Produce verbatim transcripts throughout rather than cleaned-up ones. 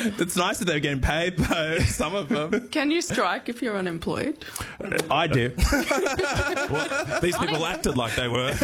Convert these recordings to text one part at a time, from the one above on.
It's nice that they're getting paid, though, some of them. Can you strike if you're unemployed? I do. Well, these people acted like they were.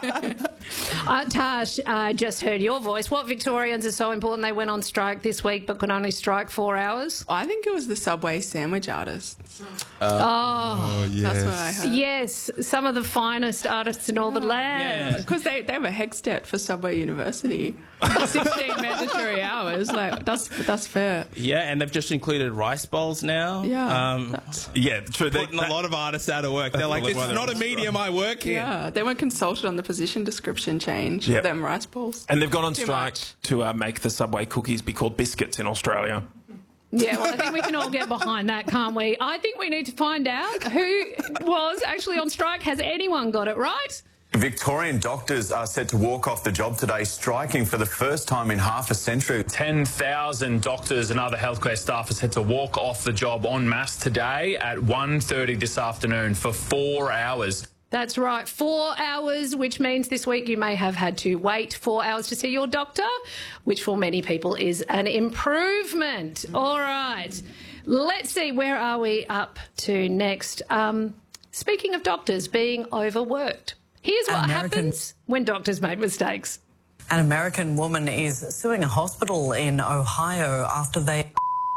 Uh, Tash, I uh, just heard your voice. What Victorians are so important they went on strike this week but could only strike four hours? I think it was the Subway sandwich artists. Uh, Oh, yes. That's what I heard. Yes, some of the finest artists in all the land. Because they, they have a HECS debt for Subway University. sixteen mandatory hours. Like, that's that's fair. Yeah, and they've just included rice bowls now. Yeah. Um, that's- Yeah, true. They, putting a lot of artists out of work. They're like, That's this why is they're not on a medium I work in. yeah. They weren't consulted on the position description change Yep. of them rice balls. and they've gone on Too strike much. to uh, make the Subway cookies be called biscuits in Australia. Yeah, well, I think we can all get behind that, can't we? I think we need to find out who was actually on strike. Has anyone got it right? Victorian doctors are set to walk off the job today, striking for the first time in half a century. ten thousand doctors and other healthcare staff are set to walk off the job en masse today at one thirty this afternoon for four hours. That's right, four hours, which means this week you may have had to wait four hours to see your doctor, which for many people is an improvement. All right, let's see, where are we up to next? Um, speaking of doctors being overworked, here's what American- happens when doctors make mistakes. An American woman is suing a hospital in Ohio after they...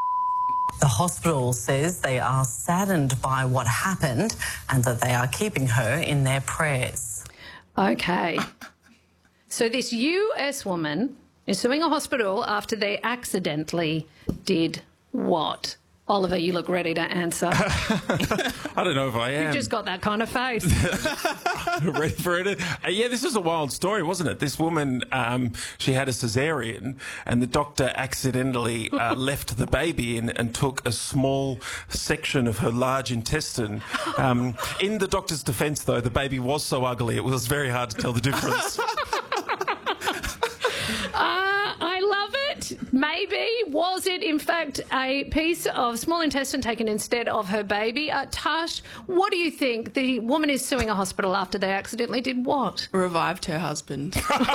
The hospital says they are saddened by what happened and that they are keeping her in their prayers. Okay. So this U S woman is suing a hospital after they accidentally did what? Oliver, you look ready to answer. I don't know if I am. You've just got that kind of face. Ready for it? Uh, yeah, this is a wild story, wasn't it? This woman, um, she had a cesarean, and the doctor accidentally uh, left the baby in and took a small section of her large intestine. Um, in the doctor's defence, though, the baby was so ugly it was very hard to tell the difference. Uh, I love it. Maybe. Was it, in fact, a piece of small intestine taken instead of her baby? Uh, Tash, what do you think? The woman is suing a hospital after they accidentally did what? Revived her husband.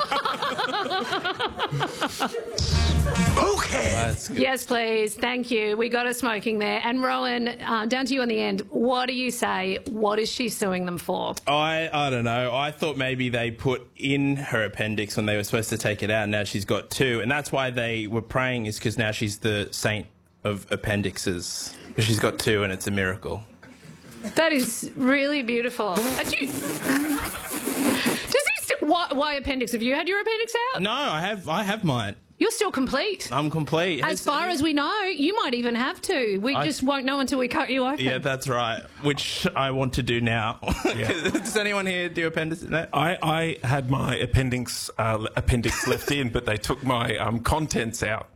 Yes, please. Thank you. We got her smoking there. And Rowan, uh, down to you on the end. What do you say? What is she suing them for? I, I don't know. I thought maybe they put in her appendix when they were supposed to take it out, and now she's got two. And that's why they were praying, is because now she's the saint of appendixes. She's got two, and it's a miracle. That is really beautiful. Uh, do you- Does he st- why, why appendix? Have you had your appendix out? No, I have I have mine. You're still complete. I'm complete. As far as we know, you might even have to. We I- just won't know until we cut you open. Yeah, that's right. Which I want to do now. Does anyone here do appendix? No? I, I had my appendix uh, appendix left in, but they took my um, contents out.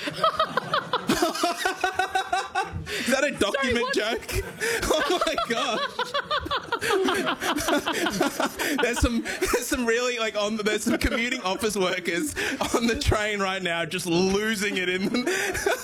Is that a document Sorry, joke? Oh my god! there's some, there's some really like on. There's some commuting office workers on the train right now, just losing it in them.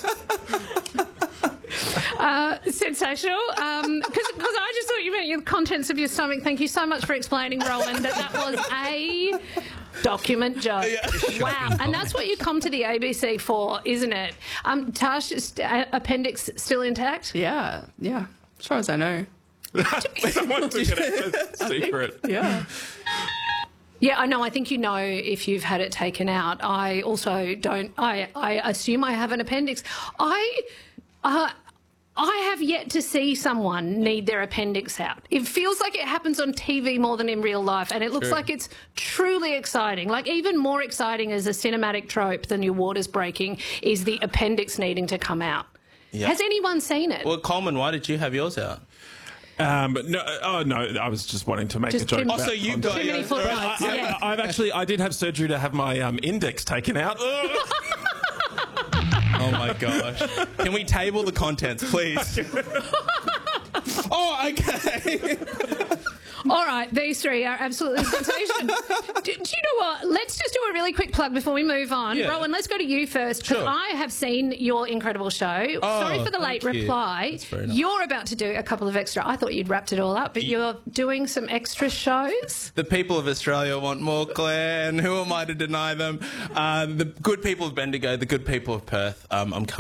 Uh, sensational. Because I just thought you meant your contents of your stomach. Thank you so much for explaining, Rowan, that that was a document joke. Yeah. Wow. And that's what you come to the A B C for, isn't it? Um, Tash, is, uh, appendix still intact? Yeah, yeah. As far as I know. Someone took it as a secret. Yeah. Yeah, I know. I think you know if you've had it taken out. I also don't. I, I assume I have an appendix. I. Uh, I have yet to see someone need their appendix out. It feels like it happens on T V more than in real life, and it looks True. like it's truly exciting. Like, even more exciting as a cinematic trope than your waters breaking is the appendix needing to come out. Yeah. Has anyone seen it? Well, Coleman, why did you have yours out? Um, no, oh no, I was just wanting to make Just a joke. too- about Oh, so you content. got Too many yours. footnotes, Right. yeah. I've actually, I did have surgery to have my um, index taken out. Oh my gosh! Can we table the contents, please? Oh, okay. All right, these three are absolutely sensational. do, do you know what? Let's just do a really quick plug before we move on. Yeah. Rowan, let's go to you first, because Sure. I have seen your incredible show. Oh, Sorry for the late thank you. reply. That's very nice. You're about to do a couple of extra. I thought you'd wrapped it all up, but you're doing some extra shows. The people of Australia want more, Claire, and who am I to deny them? Uh, the good people of Bendigo, the good people of Perth. Um, I'm coming.